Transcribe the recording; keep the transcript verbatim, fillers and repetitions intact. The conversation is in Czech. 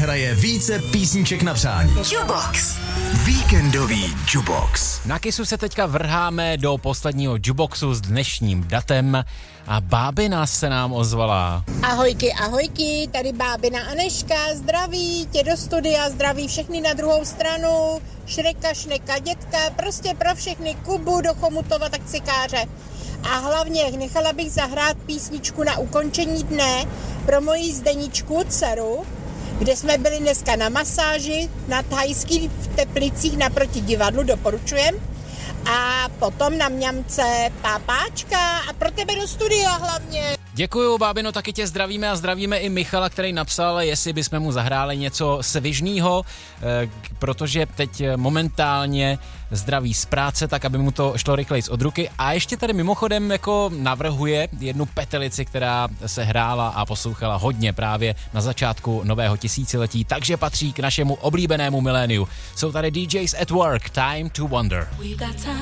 hraje více písniček na přání. Jukebox. Víkendový Jukebox. Na Kissu se teďka vrháme do posledního Jukeboxu s dnešním datem a Bábina se nám ozvala. Ahojky, ahojky, tady Bábina Aneška, zdraví tě do studia, zdraví všechny na druhou stranu, Šreka, Šneka, dětka, prostě pro všechny, Kubu do Chomutova taxikáře. A hlavně nechala bych zahrát písničku na ukončení dne pro moji Zdeničku, dceru, kde jsme byli dneska na masáži na thajských v Teplicích naproti divadlu, doporučujem. A potom na mňamce pápáčka a pro tebe do studia hlavně. Děkuju, Bábino, taky tě zdravíme a zdravíme i Michala, který napsal, jestli bychom mu zahráli něco svižnýho, protože teď momentálně zdraví z práce, tak aby mu to šlo rychlejc od ruky. A ještě tady mimochodem jako navrhuje jednu petelici, která se hrála a poslouchala hodně právě na začátku nového tisíciletí, takže patří k našemu oblíbenému miléniu. Jsou tady D Js at Work, Time to Wonder.